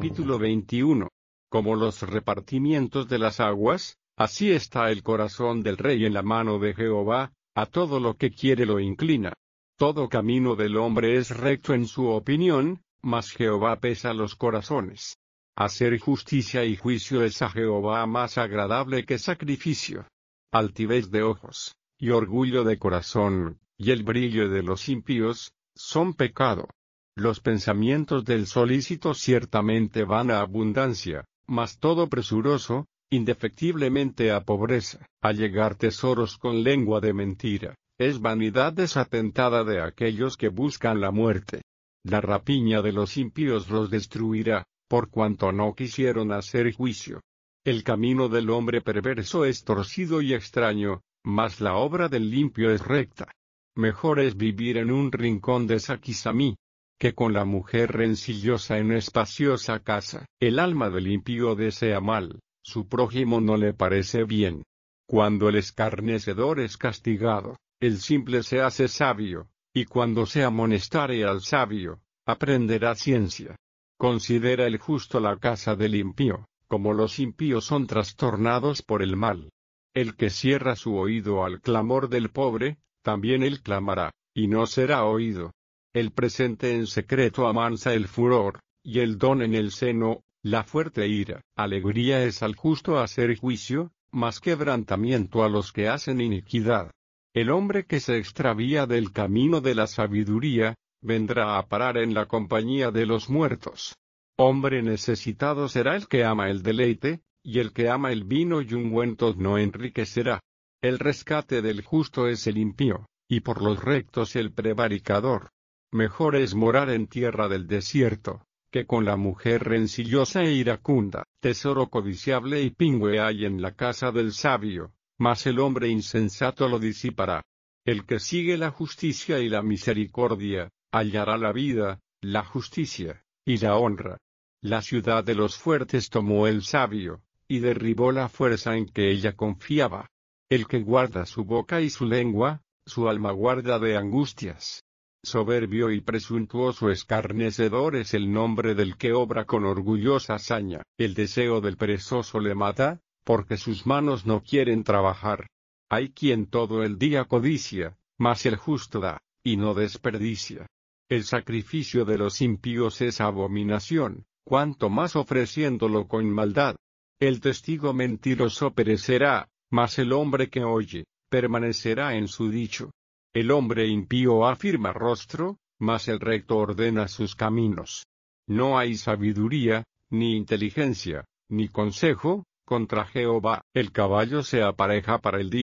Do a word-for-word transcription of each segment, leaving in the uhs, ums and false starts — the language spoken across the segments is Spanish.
Capítulo veintiuno. Como los repartimientos de las aguas, así está el corazón del rey en la mano de Jehová, a todo lo que quiere lo inclina. Todo camino del hombre es recto en su opinión, mas Jehová pesa los corazones. Hacer justicia y juicio es a Jehová más agradable que sacrificio. Altivez de ojos, y orgullo de corazón, y el brillo de los impíos, son pecado. Los pensamientos del solícito ciertamente van a abundancia, mas todo presuroso, indefectiblemente a pobreza. Allegar tesoros con lengua de mentira, es vanidad desatentada de aquellos que buscan la muerte. La rapiña de los impíos los destruirá, por cuanto no quisieron hacer juicio. El camino del hombre perverso es torcido y extraño, mas la obra del limpio es recta. Mejor es vivir en un rincón de Saquizamí, que con la mujer rencillosa en espaciosa casa. El alma del impío desea mal, su prójimo no le parece bien. Cuando el escarnecedor es castigado, el simple se hace sabio, y cuando se amonestare al sabio, aprenderá ciencia. Considera el justo la casa del impío, como los impíos son trastornados por el mal. El que cierra su oído al clamor del pobre, también él clamará, y no será oído. El presente en secreto amansa el furor, y el don en el seno, la fuerte ira. Alegría es al justo hacer juicio, mas quebrantamiento a los que hacen iniquidad. El hombre que se extravía del camino de la sabiduría, vendrá a parar en la compañía de los muertos. Hombre necesitado será el que ama el deleite, y el que ama el vino y ungüentos no enriquecerá. El rescate del justo es el impío, y por los rectos el prevaricador. Mejor es morar en tierra del desierto, que con la mujer rencillosa e iracunda. Tesoro codiciable y pingüe hay en la casa del sabio, mas el hombre insensato lo disipará. El que sigue la justicia y la misericordia, hallará la vida, la justicia, y la honra. La ciudad de los fuertes tomó el sabio, y derribó la fuerza en que ella confiaba. El que guarda su boca y su lengua, su alma guarda de angustias. Soberbio y presuntuoso escarnecedor es el nombre del que obra con orgullosa hazaña. El deseo del perezoso le mata, porque sus manos no quieren trabajar. Hay quien todo el día codicia, mas el justo da, y no desperdicia. El sacrificio de los impíos es abominación, cuanto más ofreciéndolo con maldad. El testigo mentiroso perecerá, mas el hombre que oye, permanecerá en su dicho. El hombre impío afirma rostro, mas el recto ordena sus caminos. No hay sabiduría, ni inteligencia, ni consejo, contra Jehová. El caballo se apareja para el día.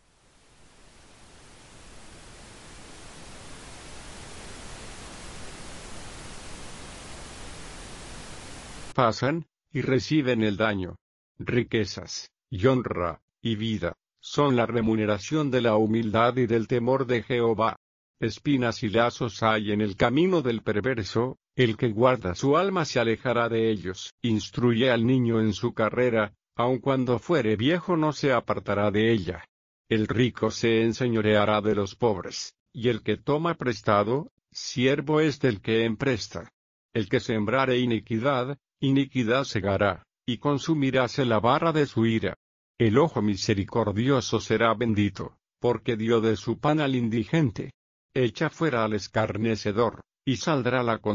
Pasan, y reciben el daño. Riquezas, y honra, y vida, son la remuneración de la humildad y del temor de Jehová. Espinas y lazos hay en el camino del perverso, el que guarda su alma se alejará de ellos. Instruye al niño en su carrera, aun cuando fuere viejo no se apartará de ella. El rico se enseñoreará de los pobres, y el que toma prestado, siervo es del que empresta. El que sembrare iniquidad, iniquidad segará, y consumiráse la vara de su ira. El ojo misericordioso será bendito, porque dio de su pan al indigente. Echa fuera al escarnecedor, y saldrá la